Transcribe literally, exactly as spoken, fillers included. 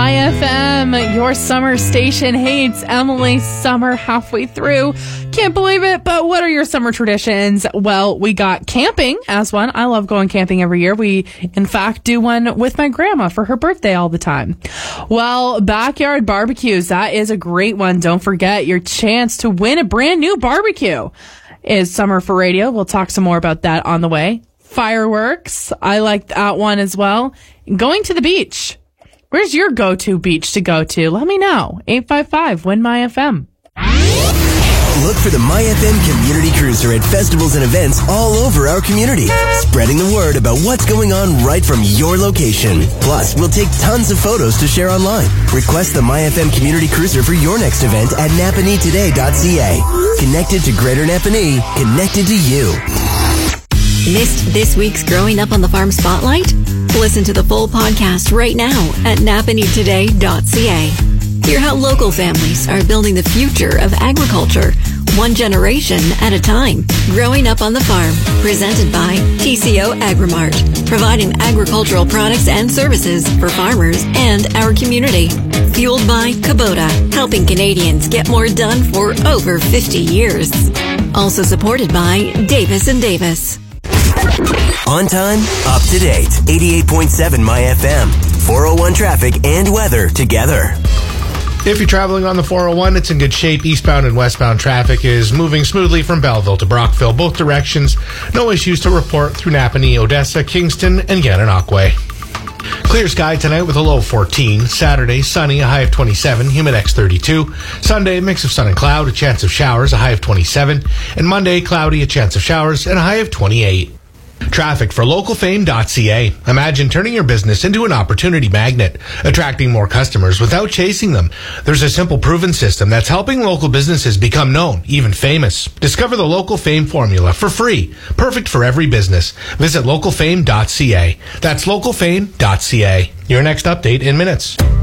My F M, your summer station. Hey, it's Emily. Summer halfway through. Can't believe it, but what are your summer traditions? Well, we got camping as one. I love going camping every year. We, in fact, do one with my grandma for her birthday all the time. Well, backyard barbecues, that is a great one. Don't forget your chance to win a brand new barbecue is Summer for Radio. We'll talk some more about that on the way. Fireworks, I like that one as well. Going to the beach. Where's your go-to beach to go to? Let me know. eight five five, win my F M. Look for the My F M Community Cruiser at festivals and events all over our community, spreading the word about what's going on right from your location. Plus, we'll take tons of photos to share online. Request the My F M Community Cruiser for your next event at napanee today dot c a. Connected to Greater Napanee, connected to you. Missed this week's Growing Up on the Farm Spotlight? Listen to the full podcast right now at napanee today dot c a. Hear how local families are building the future of agriculture, one generation at a time. Growing Up on the Farm, presented by T C O Agrimart, providing agricultural products and services for farmers and our community. Fueled by Kubota, helping Canadians get more done for over fifty years. Also supported by Davis and Davis. On time, up to date. eighty-eight point seven My F M. four oh one traffic and weather together. If you're traveling on the four oh one, it's in good shape. Eastbound and westbound traffic is moving smoothly from Belleville to Brockville, both directions. No issues to report through Napanee, Odessa, Kingston, and Gananoque. Clear sky tonight with a low of fourteen. Saturday, sunny, a high of twenty-seven, humidex thirty-two. Sunday, mix of sun and cloud, a chance of showers, a high of twenty-seven. And Monday, cloudy, a chance of showers, and a high of twenty-eight. Traffic for local fame dot c a. Imagine turning your business into an opportunity magnet, attracting more customers without chasing them. There's a simple proven system that's helping local businesses become known, even famous. Discover the Local Fame formula for free, perfect for every business. Visit local fame dot c a. That's local fame dot c a. Your next update in minutes.